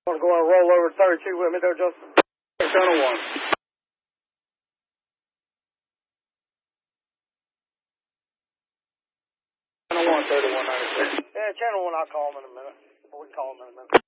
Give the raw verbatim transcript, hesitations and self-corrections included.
Want to go on a roll over thirty-two with me there, Justin? Channel one. Channel one, thirty-one ninety-six. Yeah, channel one, I'll call him in a minute. We can call him in a minute.